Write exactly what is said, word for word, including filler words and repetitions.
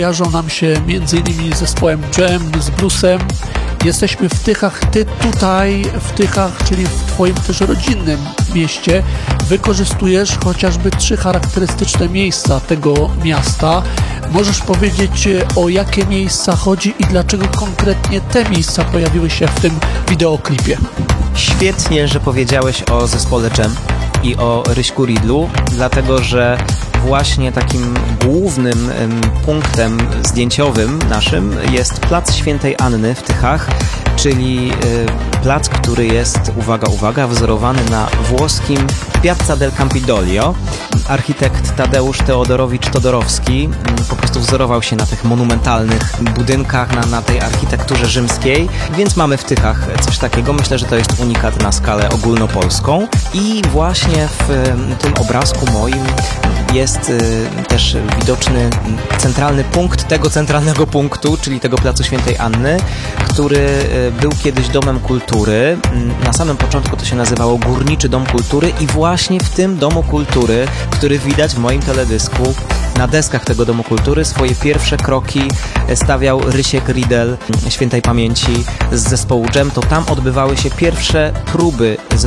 Kojarzą nam się między innymi z zespołem Jam, z bluesem. Jesteśmy w Tychach, ty tutaj w Tychach, czyli w twoim też rodzinnym mieście, wykorzystujesz chociażby trzy charakterystyczne miejsca tego miasta. Możesz powiedzieć, o jakie miejsca chodzi i dlaczego konkretnie te miejsca pojawiły się w tym wideoklipie? Świetnie, że powiedziałeś o zespole Jam i o Ryśku Ridlu, dlatego że właśnie takim głównym um, punktem zdjęciowym naszym jest Plac Świętej Anny w Tychach, czyli y, plac, który jest, uwaga, uwaga, wzorowany na włoskim Piazza del Campidoglio. Architekt Tadeusz Teodorowicz-Todorowski y, po prostu wzorował się na tych monumentalnych budynkach, na, na tej architekturze rzymskiej, więc mamy w Tychach coś takiego. Myślę, że to jest unikat na skalę ogólnopolską i właśnie w y, tym obrazku moim jest y, też widoczny centralny punkt tego centralnego punktu, czyli tego Placu Świętej Anny, który y, był kiedyś Domem Kultury. Na samym początku to się nazywało Górniczy Dom Kultury i właśnie w tym Domu Kultury, który widać w moim teledysku, na deskach tego Domu Kultury swoje pierwsze kroki stawiał Rysiek Riedel, świętej pamięci, z zespołu Jam. To tam odbywały się pierwsze próby zespołu